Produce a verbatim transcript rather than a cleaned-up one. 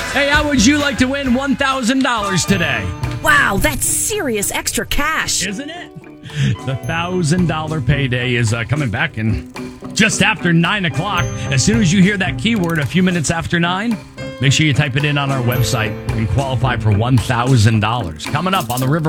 Hey, how would you like to win one thousand dollars today? Wow, that's serious extra cash. Isn't it? The one thousand dollars payday is uh, coming back in just after nine o'clock. As soon as you hear that keyword a few minutes after nine, make sure you type it in on our website and qualify for one thousand dollars. Coming up on the River